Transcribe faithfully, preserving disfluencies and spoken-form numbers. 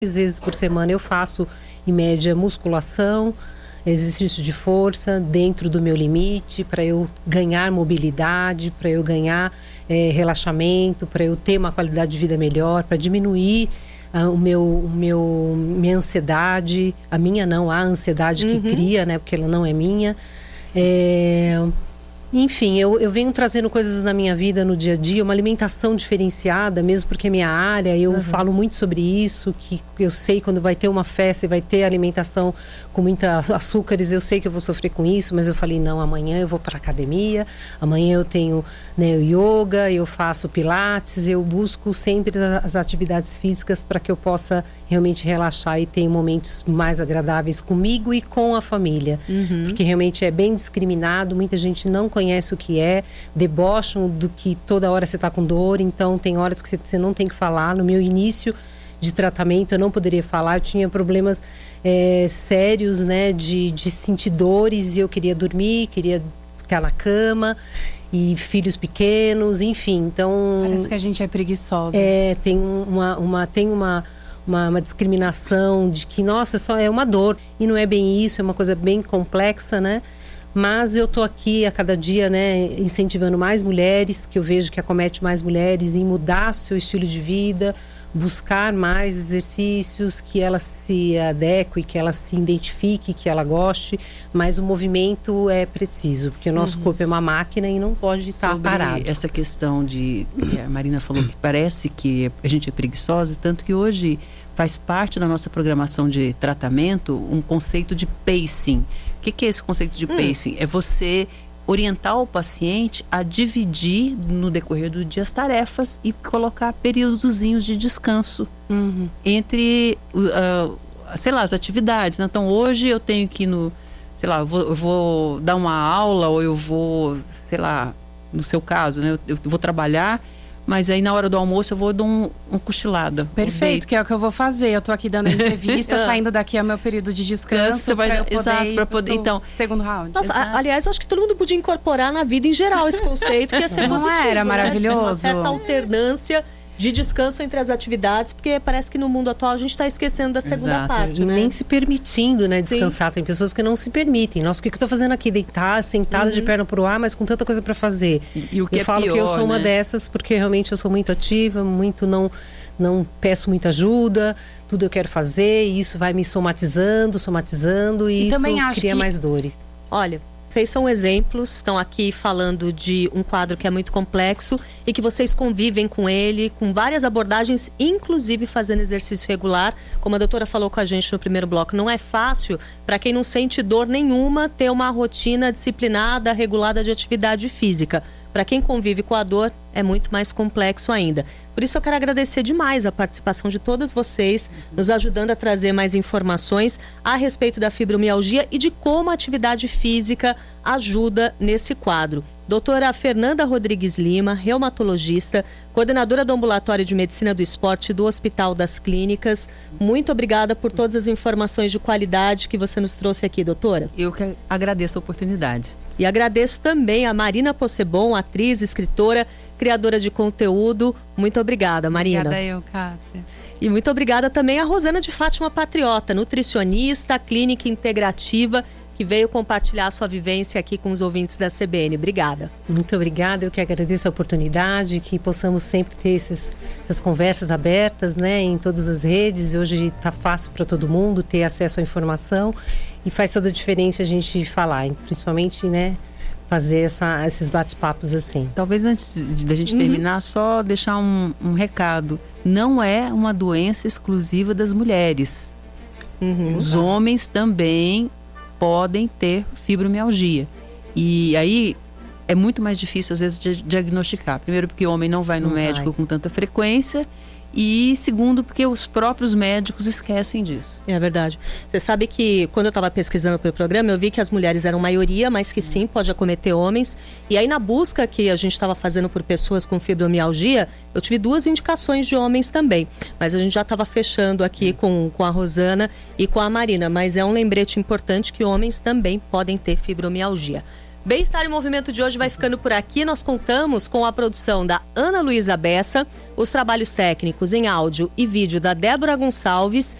Três vezes por semana eu faço, em média, musculação, exercício de força dentro do meu limite, para eu ganhar mobilidade, para eu ganhar é, relaxamento, para eu ter uma qualidade de vida melhor, para diminuir ah, o meu, o meu, minha ansiedade, a minha não, a ansiedade que Uhum. cria, né, porque ela não é minha. É... Enfim, eu, eu venho trazendo coisas na minha vida, no dia a dia, uma alimentação diferenciada, mesmo porque é minha área, eu Uhum. falo muito sobre isso, que eu sei quando vai ter uma festa e vai ter alimentação com muita açúcares, eu sei que eu vou sofrer com isso, mas eu falei, não, amanhã eu vou para academia, amanhã eu tenho, né, o yoga, eu faço pilates, eu busco sempre as atividades físicas para que eu possa realmente relaxar e ter momentos mais agradáveis comigo e com a família, Uhum. porque realmente é bem discriminado, muita gente não conhece conhece o que é, debocham do que toda hora você está com dor, então tem horas que você, você não tem que falar. No meu início de tratamento eu não poderia falar, eu tinha problemas é, sérios, né, de, de sentir dores e eu queria dormir, queria ficar na cama, e filhos pequenos, enfim, então... Parece que a gente é preguiçosa. É, tem uma... uma tem uma Uma, uma discriminação de que, nossa, só é uma dor. E não é bem isso, é uma coisa bem complexa, né? Mas eu tô aqui a cada dia, né, incentivando mais mulheres, que eu vejo que acomete mais mulheres, em mudar seu estilo de vida, buscar mais exercícios, que ela se adeque, que ela se identifique, que ela goste. Mas o movimento é preciso, porque o nosso Uhum. corpo é uma máquina e não pode estar Sobre parado. essa questão de, que a Marina falou que parece que a gente é preguiçosa, tanto que hoje faz parte da nossa programação de tratamento um conceito de pacing. O que, que é esse conceito de pacing? Hum. É você orientar o paciente a dividir no decorrer do dia as tarefas e colocar períodozinhos de descanso Uhum. entre, uh, sei lá, as atividades, né? Então, hoje eu tenho que ir no, sei lá, eu vou, eu vou dar uma aula ou eu vou, sei lá, no seu caso, né? Eu, eu vou trabalhar, mas aí na hora do almoço eu vou dar um, um cochilada. Perfeito, que é o que eu vou fazer. Eu tô aqui dando entrevista, saindo daqui ao meu período de descanso. Você vai, pra eu poder exato, ir para poder, pro então, segundo round. Nossa, a, aliás, eu acho que todo mundo podia incorporar na vida em geral esse conceito, que ia ser Não positivo, era né? maravilhoso? Uma certa alternância de descanso entre as atividades, porque parece que no mundo atual a gente está esquecendo da segunda Exato. parte, E né? nem se permitindo, né, Sim. descansar. Tem pessoas que não se permitem. Nossa, o que eu estou fazendo aqui? Deitar, sentada Uhum. de perna pro ar, mas com tanta coisa para fazer. E, e o que eu é falo pior, que eu sou uma né? dessas, porque realmente eu sou muito ativa, muito não, não peço muita ajuda, tudo eu quero fazer, e isso vai me somatizando, somatizando, e, E isso também acho cria que- mais dores. Olha, vocês são exemplos, estão aqui falando de um quadro que é muito complexo e que vocês convivem com ele, com várias abordagens, inclusive fazendo exercício regular. Como a doutora falou com a gente no primeiro bloco, não é fácil para quem não sente dor nenhuma ter uma rotina disciplinada, regulada de atividade física. Para quem convive com a dor, é muito mais complexo ainda. Por isso eu quero agradecer demais a participação de todas vocês, nos ajudando a trazer mais informações a respeito da fibromialgia e de como a atividade física ajuda nesse quadro. Doutora Fernanda Rodrigues Lima, reumatologista, coordenadora do Ambulatório de Medicina do Esporte do Hospital das Clínicas. Muito obrigada por todas as informações de qualidade que você nos trouxe aqui, doutora. Eu que agradeço a oportunidade. E agradeço também a Marina Possebon, atriz, escritora, criadora de conteúdo. Muito obrigada, Marina. Obrigada eu, Cássia. E muito obrigada também a Rosana de Fátima Patriota, nutricionista, clínica integrativa, que veio compartilhar sua vivência aqui com os ouvintes da C B N. Obrigada. Muito obrigada, eu que agradeço a oportunidade, que possamos sempre ter esses, essas conversas abertas, né, em todas as redes. Hoje está fácil para todo mundo ter acesso à informação e faz toda a diferença a gente falar, principalmente, né, fazer essa, esses bate-papos assim. Talvez antes da gente terminar, só deixar um, um recado. Não é uma doença exclusiva das mulheres. Uhum. Os homens também podem ter fibromialgia. E aí é muito mais difícil, às vezes, de diagnosticar. Primeiro, porque o homem não vai no Não médico vai. com tanta frequência. E segundo, porque os próprios médicos esquecem disso. É verdade. Você sabe que quando eu estava pesquisando para o programa, eu vi que as mulheres eram maioria, mas que sim, pode acometer homens. E aí na busca que a gente estava fazendo por pessoas com fibromialgia, eu tive duas indicações de homens também. Mas a gente já estava fechando aqui com, com a Rosana e com a Marina. Mas é um lembrete importante que homens também podem ter fibromialgia. Bem-Estar em Movimento de hoje vai ficando por aqui. Nós contamos com a produção da Ana Luísa Bessa, os trabalhos técnicos em áudio e vídeo da Débora Gonçalves